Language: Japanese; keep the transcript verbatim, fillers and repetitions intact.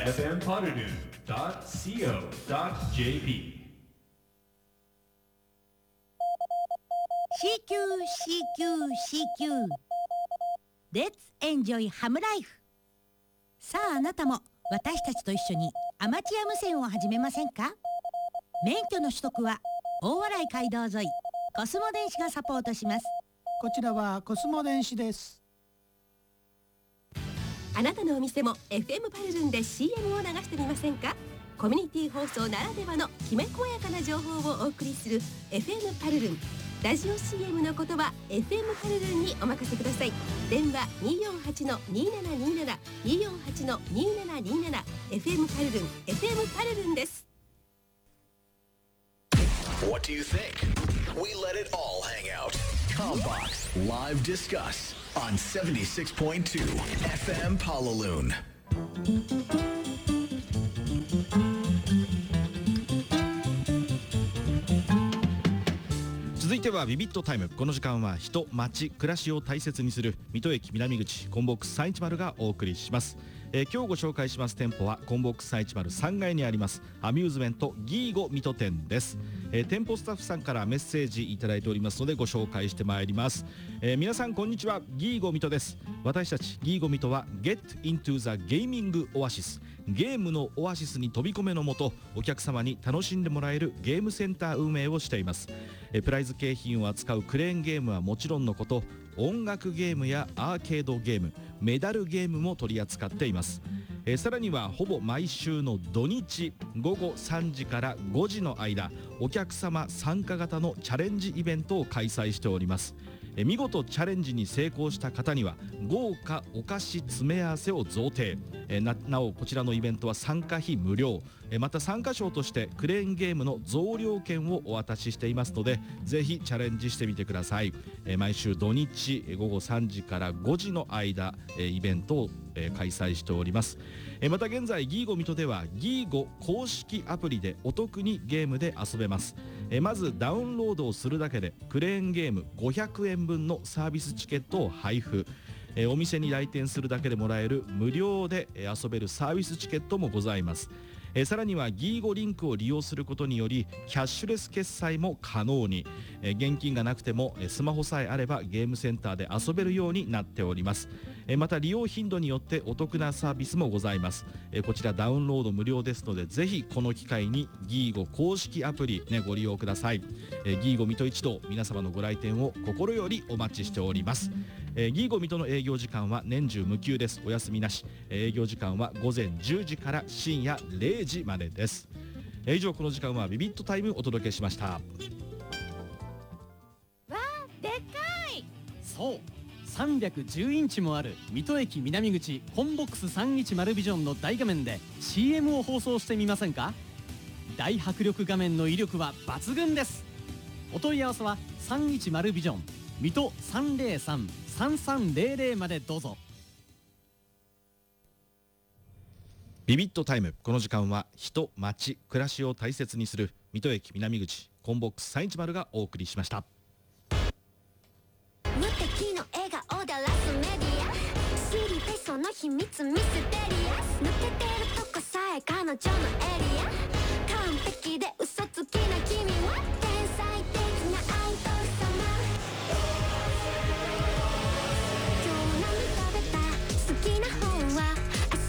エフエム ポルヌ ドット シーオー ドット ジェーピーシーキュー シーキュー シーキュー Let's enjoy ハムライフ。さああなたも私たちと一緒にアマチュア無線を始めませんか？免許の取得は大洗街道沿いコスモ電子がサポートします。 こちらはコスモ電子です。 あなたのお店も エフエム パルルンで シーエム を流してみませんか？コミュニティ放送ならではのきめ細やかな情報をお送りする エフエム パルルン。ラジオ シーエム の言葉 エフエム パルルンにお任せください。電話 にーよんはちのにーななにーなな にーよんはちのにーななにーなな エフエム パルルン エフエム パルルンです。 What do you think? We let it all hang out. Combox Live Discuss on seventy-six point two エフエム Palaloon。 続いてはビビットタイム。この時間は人、街、暮らしを大切にする水戸駅南口コンボックスさんいちまるがお送りします。えー、今日ご紹介します店舗はコンボックスさんいちまるさんがいにありますアミューズメントギーゴ水戸店です。えー、店舗スタッフさんからメッセージいただいておりますのでご紹介してまいります。えー、皆さんこんにちは、ギーゴ水戸です。私たちギーゴ水戸は Get into the Gaming Oasis、ゲームのオアシスに飛び込めのもとお客様に楽しんでもらえるゲームセンター運営をしています。えプライズ景品を扱うクレーンゲームはもちろんのこと、音楽ゲームやアーケードゲーム、メダルゲームも取り扱っています。えさらにはほぼ毎週の土日ごごさんじからごじの間、お客様参加型のチャレンジイベントを開催しております。え見事チャレンジに成功した方には豪華お菓子詰め合わせを贈呈。え な, なおこちらのイベントは参加費無料。えまた参加賞としてクレーンゲームの増量券をお渡ししていますので、ぜひチャレンジしてみてください。え毎週土日ごごさんじからごじの間、えイベントをえ開催しております。えまた現在ギーゴ水戸ではギーゴ公式アプリでお得にゲームで遊べます。えまずダウンロードをするだけでクレーンゲームごひゃくえんぶんのサービスチケットを配布。えお店に来店するだけでもらえる無料で遊べるサービスチケットもございます。えさらにはギーゴリンクを利用することによりキャッシュレス決済も可能に。え現金がなくてもスマホさえあればゲームセンターで遊べるようになっております。えまた利用頻度によってお得なサービスもございます。えこちらダウンロード無料ですので、ぜひこの機会にギーゴ公式アプリ、ね、ご利用ください。えギーゴ水戸一同皆様のご来店を心よりお待ちしております。えー、ギーゴ水戸の営業時間は年中無休です。お休みなし。営業時間はごぜんじゅうじから深夜れいじまでです。えー、以上この時間はビビットタイムお届けしました。わー、でっかい。 そうさんびゃくじゅうインチもある水戸駅南口コンボックスさんいちまるビジョンの大画面で シーエム を放送してみませんか？大迫力画面の威力は抜群です。お問い合わせはさんいちまるビジョン水戸 さんぜろさん さんさんぜろぜろ までどうぞ。 ビビットタイム。この時間は人、街、暮らしを大切にする水戸駅南口コンボックスさんいちまるがお送りしました。 無敵の笑顔でラスメディア知りたいその秘密ミステリアス抜けてるとこさえ彼女のエリア完璧で嘘つきな君は